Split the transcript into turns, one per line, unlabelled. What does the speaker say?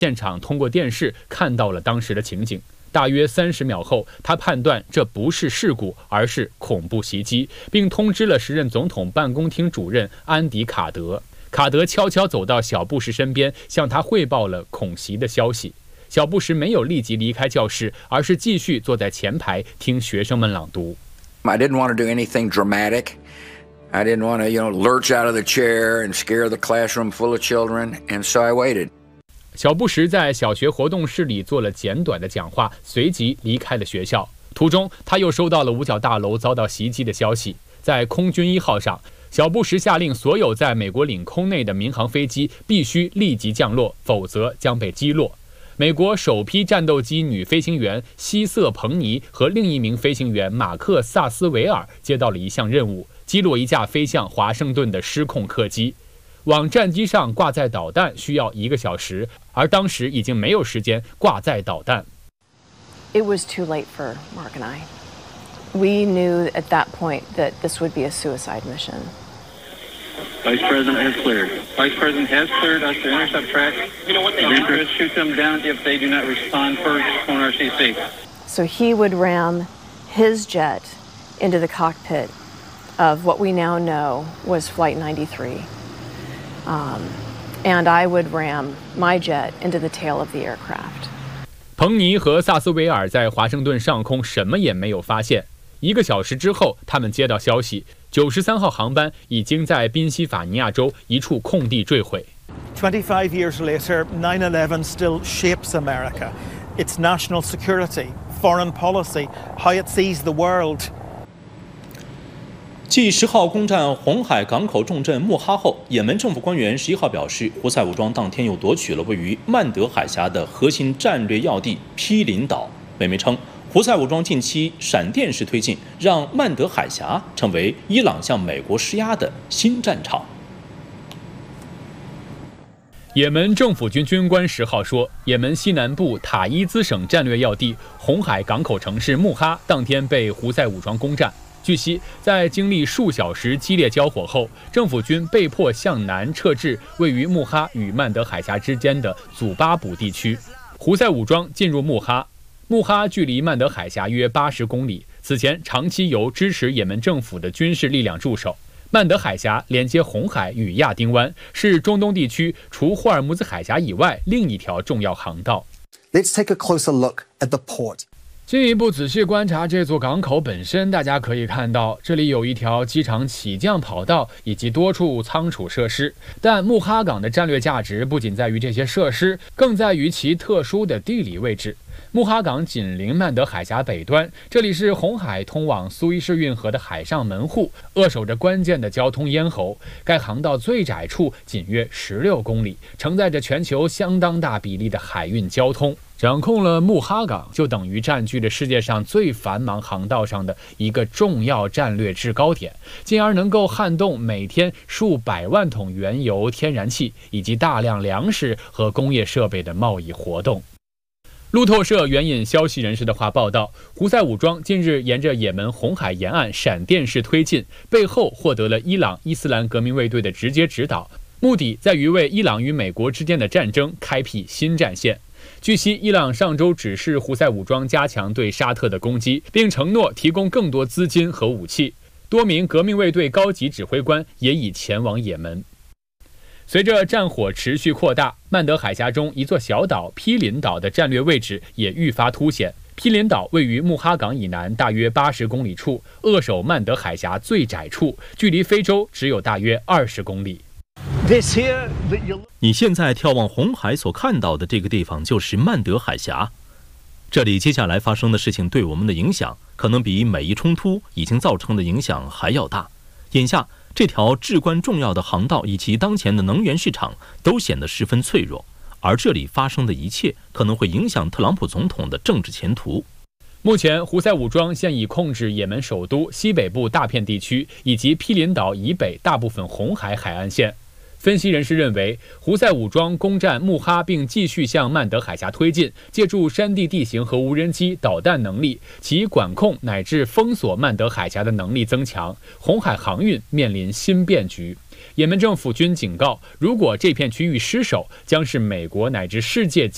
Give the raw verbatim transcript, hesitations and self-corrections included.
现场通过电视看到了当时的情景。大约三十秒后，他判断这不是事故，而是恐怖袭击，并通知了时任总统办公厅主任安迪·卡德。卡德悄悄走到小布什身边，向他汇报了恐袭的消息。小布什没有立即离开教室，而是继续坐在前排听学生们朗读。
I didn't want to do anything dramatic. I didn't want to, you know, lurch out of the chair and scare the classroom full of children, and so I waited.
小布什在小学活动室里做了简短的讲话，随即离开了学校。途中，他又收到了五角大楼遭到袭击的消息。在空军一号上，小布什下令所有在美国领空内的民航飞机必须立即降落，否则将被击落。美国首批战斗机女飞行员希瑟·彭尼和另一名飞行员马克·萨斯维尔接到了一项任务，击落一架飞向华盛顿的失控客机。往战机上挂载导弹需要一个小时，而当时已经没有时间挂载导弹。
It was too late for Mark and I. We knew at that point that this would be a suicide mission.
Vice President has cleared. Vice President has cleared us to intercept tracks. You know what they do? Shoot them down if they do not respond first on R C C.
So he would ram his jet into the cockpit of what we now know was Flight ninety-three. Um, and I would ram my jet into the tail of the aircraft.
彭尼和萨斯维尔在华盛顿上空什么也没有发现。一个小时之后，他们接到消息，九十三号航班已经在宾夕法尼亚州一处空地坠毁。
twenty-five years later, nine eleven still shapes America. Its national security, foreign policy, how it sees the world.
继十号攻占红海港口重镇穆哈后，也门政府官员十一号表示，胡塞武装当天又夺取了位于曼德海峡的核心战略要地毗邻岛。美媒称，胡塞武装近期闪电式推进，让曼德海峡成为伊朗向美国施压的新战场。
也门政府军军官十号说，也门西南部塔伊兹省战略要地红海港口城市穆哈当天被胡塞武装攻占。据悉，在经历数小时激烈交火后，政府军被迫向南撤至位于穆哈与曼德海峡之间的祖巴卜地区。胡塞武装进入穆哈，穆哈距离曼德海峡约八十公里，此前长期由支持也门政府的军事力量驻守。曼德海峡连接红海与亚丁湾，是中东地区除霍尔木兹海峡以外另一条重要航道。
Let's take a closer look at the port.
进一步仔细观察这座港口本身，大家可以看到，这里有一条机场起降跑道以及多处仓储设施。但穆哈港的战略价值不仅在于这些设施，更在于其特殊的地理位置。穆哈港紧邻曼德海峡北端，这里是红海通往苏伊士运河的海上门户，扼守着关键的交通咽喉。该航道最窄处仅约十六公里，承载着全球相当大比例的海运交通。掌控了穆哈港，就等于占据了世界上最繁忙航道上的一个重要战略制高点，进而能够撼动每天数百万桶原油、天然气以及大量粮食和工业设备的贸易活动。路透社援引消息人士的话报道，胡塞武装近日沿着也门红海沿岸闪电式推进，背后获得了伊朗伊斯兰革命卫队的直接指导，目的在于为伊朗与美国之间的战争开辟新战线。据悉，伊朗上周指示胡塞武装加强对沙特的攻击，并承诺提供更多资金和武器。多名革命卫队高级指挥官也已前往也门。随着战火持续扩大，曼德海峡中一座小岛毗邻岛的战略位置也愈发凸显。毗邻岛位于穆哈港以南大约八十公里处，扼守曼德海峡最窄处，距离非洲只有大约二十公里。
你现在眺望红海所看到的这个地方就是曼德海峡，这里接下来发生的事情对我们的影响，可能比美伊冲突已经造成的影响还要大。眼下，这条至关重要的航道以及当前的能源市场都显得十分脆弱，而这里发生的一切可能会影响特朗普总统的政治前途。
目前，胡塞武装现已控制也门首都西北部大片地区，以及毗邻岛以北大部分红海海岸线。分析人士认为，胡塞武装攻占穆哈并继续向曼德海峡推进，借助山地地形和无人机、导弹能力，其管控乃至封锁曼德海峡的能力增强，红海航运面临新变局。也门政府军警告，如果这片区域失守，将是美国乃至世界